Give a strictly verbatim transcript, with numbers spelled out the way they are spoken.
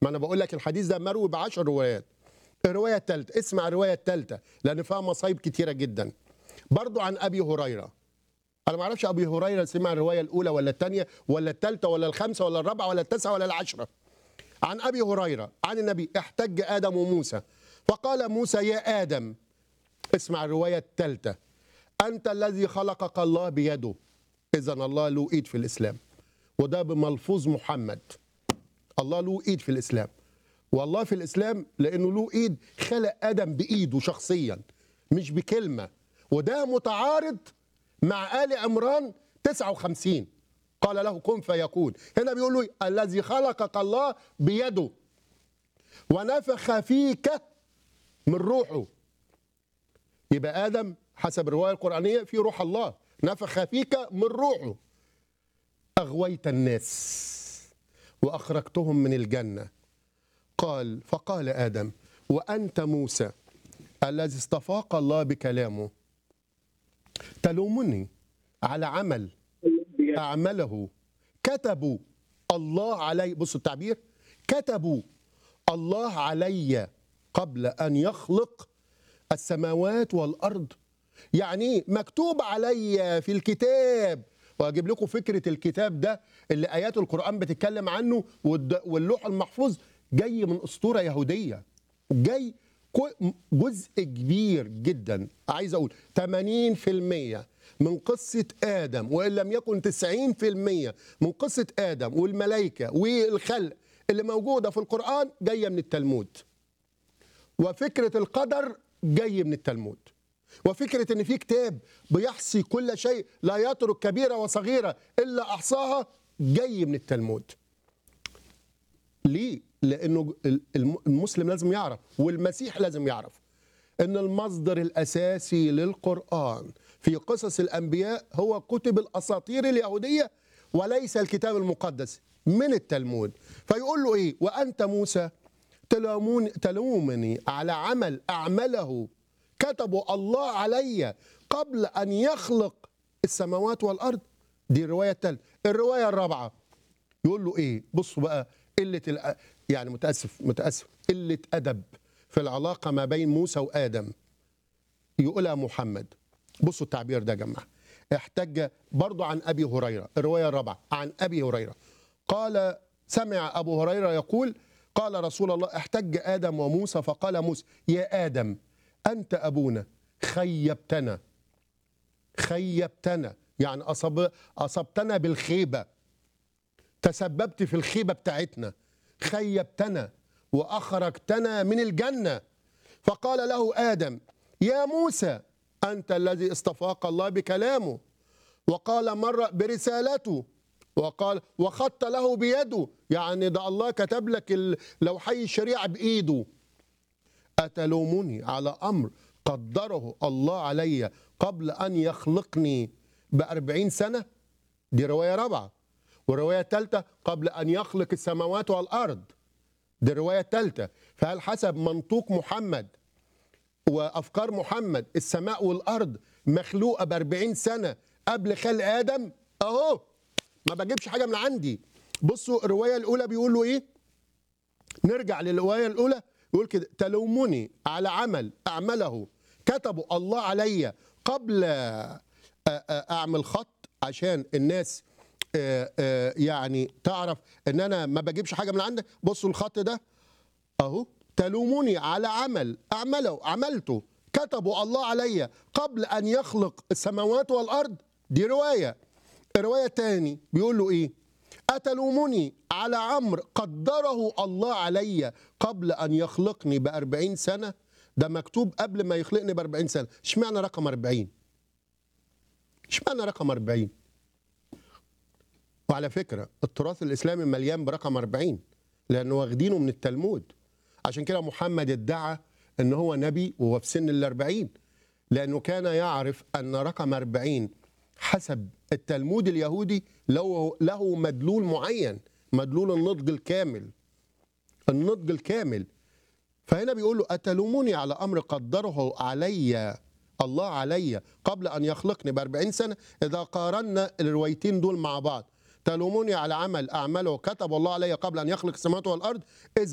ما انا بقول لك الحديث ده مروي بعشر روايات. الروايه الثالثه، اسمع الروايه الثالثه لان فيها مصايب كتيره جدا. برضو عن ابي هريره. انا ما اعرفش ابي هريره سمع الروايه الاولى ولا الثانيه ولا الثالثه ولا الخامسه ولا الرابعه ولا التاسعه ولا العشره. عن ابي هريره عن النبي: احتج ادم وموسى فقال موسى: يا ادم، اسمع الروايه الثالثه، انت الذي خلقك الله بيده. اذا الله له ايد في الاسلام، وده بملفوظ محمد. الله له ايد في الاسلام، والله في الاسلام لانه له ايد خلق ادم بايده شخصيا مش بكلمه، وده متعارض مع آل عمران تسعة وخمسين. قال له كن فيكون. هنا بيقول له الذي خلقك الله بيده ونفخ فيك من روحه. يبقى آدم حسب الرواية القرآنية في روح الله، نفخ فيك من روحه. أغويت الناس وأخرجتهم من الجنة. قال فقال آدم: وأنت موسى الذي استفاق الله بكلامه تلومني على عمل أعمله كتبوا الله علي. بصوا التعبير: كتبوا الله علي قبل أن يخلق السماوات والأرض. يعني مكتوب علي في الكتاب. وأجيب لكم فكرة الكتاب ده اللي آيات القرآن بتتكلم عنه، واللوح المحفوظ جاي من أسطورة يهودية، جاي جزء كبير جدا، عايز أقول ثمانين في المية من قصة آدم، وإن لم يكن تسعين في المية من قصة آدم والملائكة والخلق اللي موجودة في القرآن جاية من التلمود. وفكرة القدر جاي من التلمود. وفكرة ان في كتاب بيحصي كل شيء لا يترك كبيرة وصغيرة إلا أحصاها جاي من التلمود. ليه؟ لأنه المسلم لازم يعرف والمسيح لازم يعرف ان المصدر الأساسي للقرآن في قصص الأنبياء هو كتب الأساطير اليهودية وليس الكتاب المقدس من التلمود. فيقول له إيه؟ وأنت موسى تلومون تلومني على عمل أعمله كتبوا الله علي قبل أن يخلق السماوات والأرض. دي الرواية الثالثة. الرواية الرابعة يقول له إيه؟ بصوا بقى قلة الأ... يعني متأسف متأسف قلة أدب في العلاقة ما بين موسى وآدم يقولها محمد. بصوا التعبير ده يا جماعة. احتج برضو عن أبي هريرة. الرواية الرابعة عن أبي هريرة قال: سمع أبو هريرة يقول: قال رسول الله: احتج آدم وموسى فقال موسى: يا آدم أنت أبونا خيبتنا. خيبتنا يعني أصب أصبتنا بالخيبة، تسببت في الخيبة بتاعتنا، خيبتنا وأخرجتنا من الجنة. فقال له آدم: يا موسى أنت الذي استفاق الله بكلامه، وقال مرة برسالته، وقال وخط له بيده، يعني ده الله كتب لك لوحي الشريعة بإيده. أتلومني على أمر قدره الله علي قبل أن يخلقني بأربعين سنة؟ دي رواية رابعة. ورواية ثالثة قبل أن يخلق السماوات والأرض. دي الرواية الثالثة. فهل حسب منطوق محمد وأفكار محمد السماء والأرض مخلوقة بأربعين سنة قبل خلق آدم؟ أهو ما بجيبش حاجة من عندي. بصوا الرواية الأولى بيقول له إيه؟ نرجع للرواية الأولى يقول كده: تلومني على عمل أعمله كتبوا الله علي قبل أعمل خط عشان الناس يعني تعرف ان انا ما بجيبش حاجه من عندك. بصوا الخط ده اهو: تلوموني على عمل اعمله عملته كتبوا الله علي قبل ان يخلق السماوات والارض. دي روايه. الروايه الثانيه بيقول له ايه؟ اتلوموني على امر قدره الله علي قبل ان يخلقني بأربعين سنه. ده مكتوب قبل ما يخلقني بأربعين سنه. اشمعنى رقم أربعين؟ اشمعنى رقم أربعين؟ وعلى فكرة التراث الإسلامي مليان برقم أربعين لأنه واخدينه من التلمود. عشان كده محمد ادعى أن هو نبي وهو في سن الأربعين، لأنه كان يعرف أن رقم أربعين حسب التلمود اليهودي له, له مدلول معين، مدلول النضج الكامل. النضج الكامل. فهنا بيقول له: أتلوموني على أمر قدره علي الله علي قبل أن يخلقني بأربعين سنة. إذا قارنا الروايتين دول مع بعض: تلوموني على عمل أعمله كتب الله علي قبل أن يخلق السماوات والأرض، إذ